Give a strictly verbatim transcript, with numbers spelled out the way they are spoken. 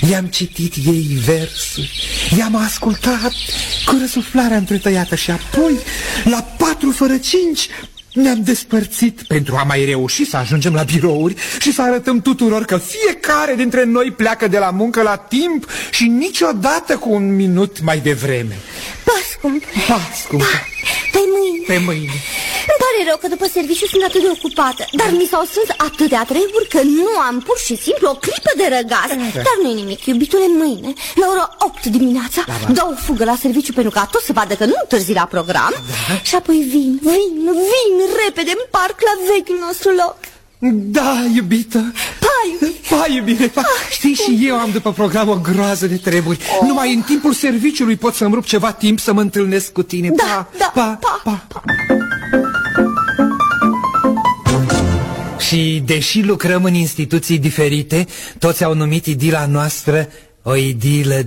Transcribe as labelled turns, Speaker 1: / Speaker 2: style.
Speaker 1: i-am citit ei versuri, i-am ascultat cu răsuflarea întretăiată și apoi, la patru fără cinci, ne-am despărțit pentru a mai reuși să ajungem la birouri și să arătăm tuturor că fiecare dintre noi pleacă de la muncă la timp și niciodată cu un minut mai devreme.
Speaker 2: Pa, scump.
Speaker 1: Pa, scump.
Speaker 2: Pa, pe mâine.
Speaker 1: Pe mâine.
Speaker 2: Îmi pare rău că după serviciu sunt atât de ocupată, dar mi s-au strâns atâtea treburi că nu am pur și simplu o clipă de răgaz. Dar nu-i nimic, iubitule, mâine, la ora opt dimineața, dau o fugă la serviciu pentru ca tot să vadă că nu întârzi la program. Da. Și apoi vin, vin, vin repede în parc la vechiul nostru loc.
Speaker 1: Da, iubită.
Speaker 2: Pa, iubire.
Speaker 1: Pa, iubire, pa. Ah, știi, și eu am după program o groază de treburi. Oh. Numai în timpul serviciului pot să-mi rup ceva timp să mă întâlnesc cu tine.
Speaker 2: Da,
Speaker 1: pa,
Speaker 2: da,
Speaker 1: pa,
Speaker 2: pa,
Speaker 1: pa.
Speaker 2: pa.
Speaker 1: Și deși lucrăm în instituții diferite, toți au numit idila noastră o idilă